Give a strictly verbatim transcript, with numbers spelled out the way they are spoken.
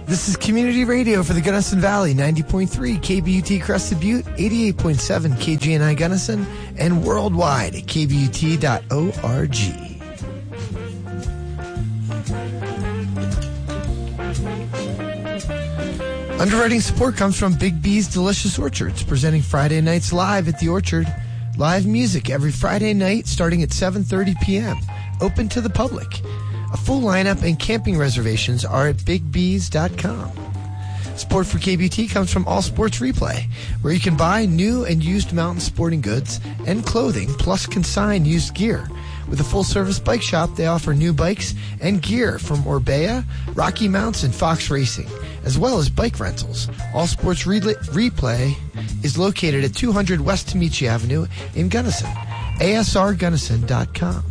This is Community Radio for the Gunnison Valley, ninety point three K B U T Crested Butte, eighty-eight point seven K G N I Gunnison, and worldwide at k b u t dot org. Underwriting support comes from Big B's Delicious Orchards, presenting Friday nights live at the Orchard. Live music every Friday night starting at seven thirty p.m., open to the public. A full lineup and camping reservations are at big bees dot com. Support for K B U T comes from All Sports Replay, where you can buy new and used mountain sporting goods and clothing, plus consign used gear. With a full-service bike shop, they offer new bikes and gear from Orbea, Rocky Mounts, and Fox Racing, as well as bike rentals. All Sports Re- Replay is located at two hundred West Tamichi Avenue in Gunnison. A S R Gunnison dot com.